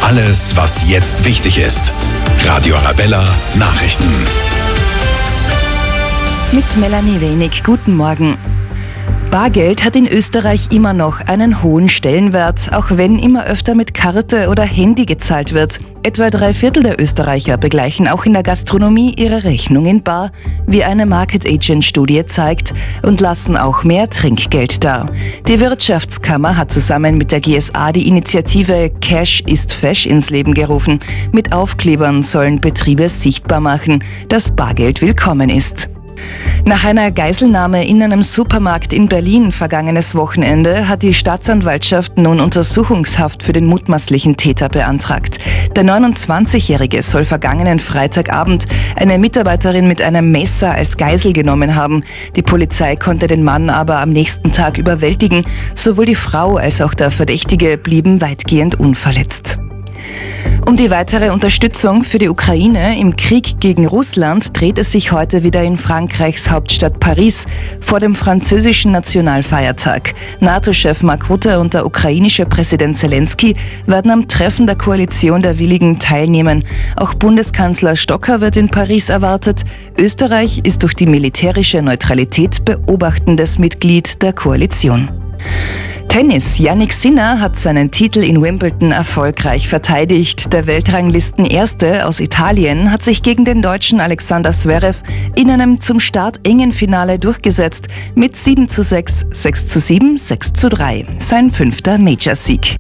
Alles, was jetzt wichtig ist. Radio Arabella Nachrichten. Mit Melanie Wenig, guten Morgen. Bargeld hat in Österreich immer noch einen hohen Stellenwert, auch wenn immer öfter mit Karte oder Handy gezahlt wird. Etwa 3/4 der Österreicher begleichen auch in der Gastronomie ihre Rechnung in bar, wie eine Market Agent Studie zeigt, und lassen auch mehr Trinkgeld da. Die Wirtschaftskammer hat zusammen mit der GSA die Initiative Cash ist Fesch ins Leben gerufen. Mit Aufklebern sollen Betriebe sichtbar machen, dass Bargeld willkommen ist. Nach einer Geiselnahme in einem Supermarkt in Berlin vergangenes Wochenende hat die Staatsanwaltschaft nun Untersuchungshaft für den mutmaßlichen Täter beantragt. Der 29-Jährige soll vergangenen Freitagabend eine Mitarbeiterin mit einem Messer als Geisel genommen haben. Die Polizei konnte den Mann aber am nächsten Tag überwältigen. Sowohl die Frau als auch der Verdächtige blieben weitgehend unverletzt. Um die weitere Unterstützung für die Ukraine im Krieg gegen Russland dreht es sich heute wieder in Frankreichs Hauptstadt Paris vor dem französischen Nationalfeiertag. NATO-Chef Mark Rutte und der ukrainische Präsident Zelensky werden am Treffen der Koalition der Willigen teilnehmen. Auch Bundeskanzler Stocker wird in Paris erwartet. Österreich ist durch die militärische Neutralität beobachtendes Mitglied der Koalition. Tennis. Jannik Sinner hat seinen Titel in Wimbledon erfolgreich verteidigt. Der Weltranglisten-Erste aus Italien hat sich gegen den Deutschen Alexander Zverev in einem zum Start engen Finale durchgesetzt mit 7:6, 6:7, 6:3. Sein 5. Major-Sieg.